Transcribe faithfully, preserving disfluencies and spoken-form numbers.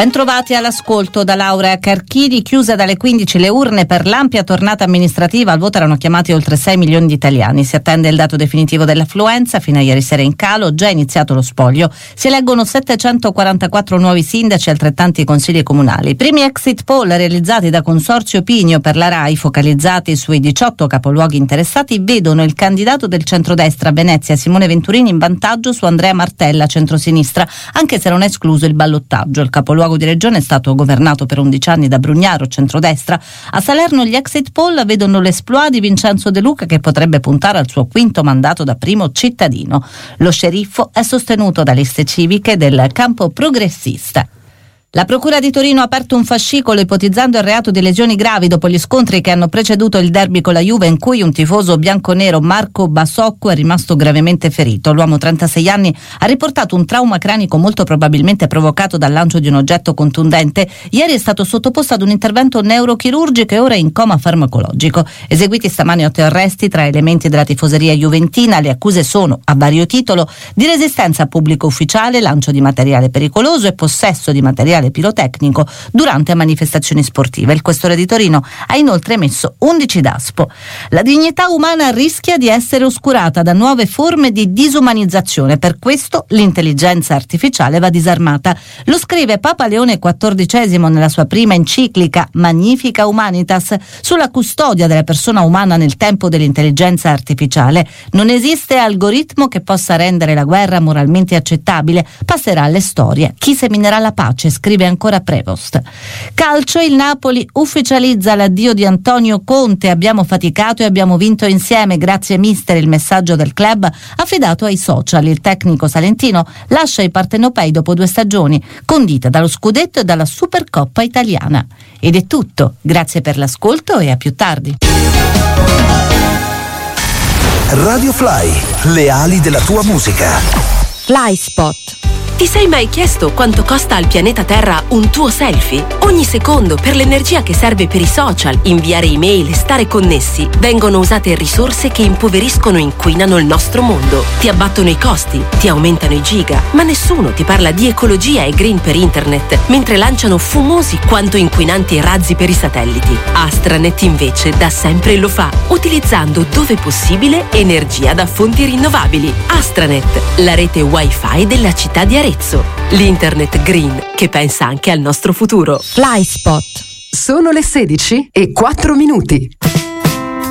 Bentrovati all'ascolto da Laura Carchini. Chiuse dalle quindici le urne per l'ampia tornata amministrativa. Al voto erano chiamati oltre sei milioni di italiani. Si attende il dato definitivo dell'affluenza, fino a ieri sera in calo, già iniziato lo spoglio. Si eleggono settecentoquarantaquattro nuovi sindaci e altrettanti consigli comunali. I primi exit poll realizzati da Consorzio Opinio per la RAI, focalizzati sui diciotto capoluoghi interessati, vedono il candidato del centrodestra Venezia, Simone Venturini, in vantaggio su Andrea Martella, centrosinistra, anche se non è escluso il ballottaggio. Il capoluogo Il luogo di regione è stato governato per undici anni da Brugnaro, centrodestra. A Salerno gli exit poll vedono l'esploit di Vincenzo De Luca, che potrebbe puntare al suo quinto mandato da primo cittadino. Lo sceriffo è sostenuto da liste civiche del campo progressista. La Procura di Torino ha aperto un fascicolo ipotizzando il reato di lesioni gravi dopo gli scontri che hanno preceduto il derby con la Juve, in cui un tifoso bianconero, Marco Basocco, è rimasto gravemente ferito. L'uomo, trentasei anni, ha riportato un trauma cranico molto probabilmente provocato dal lancio di un oggetto contundente. Ieri è stato sottoposto ad un intervento neurochirurgico e ora è in coma farmacologico. Eseguiti stamani otto arresti tra elementi della tifoseria juventina. Le accuse sono, a vario titolo, di resistenza a pubblico ufficiale, lancio di materiale pericoloso e possesso di materiale pirotecnico durante manifestazioni sportive. Il questore di Torino ha inoltre emesso undici daspo. La dignità umana rischia di essere oscurata da nuove forme di disumanizzazione. Per questo l'intelligenza artificiale va disarmata. Lo scrive Papa Leone quattordicesimo nella sua prima enciclica Magnifica Humanitas sulla custodia della persona umana nel tempo dell'intelligenza artificiale. Non esiste algoritmo che possa rendere la guerra moralmente accettabile. Passerà alle storie chi seminerà la pace, scrive ancora Prevost. Calcio, il Napoli ufficializza l'addio di Antonio Conte. Abbiamo faticato e abbiamo vinto insieme, grazie mister. Il messaggio del club affidato ai social. Il tecnico salentino lascia i partenopei dopo due stagioni, condite dallo scudetto e dalla Supercoppa italiana. Ed è tutto, grazie per l'ascolto e a più tardi. Radio Fly, le ali della tua musica. Fly Spot. Ti sei mai chiesto quanto costa al pianeta Terra un tuo selfie? Ogni secondo, per l'energia che serve per i social, inviare email e stare connessi, vengono usate risorse che impoveriscono e inquinano il nostro mondo. Ti abbattono i costi, ti aumentano i giga, ma nessuno ti parla di ecologia e green per internet, mentre lanciano fumosi quanto inquinanti razzi per i satelliti. Astranet invece da sempre lo fa, utilizzando dove possibile energia da fonti rinnovabili. Astranet, la rete wifi della città di Arezzo. L'internet green che pensa anche al nostro futuro. Fly Spot. Sono le sedici e quattro minuti.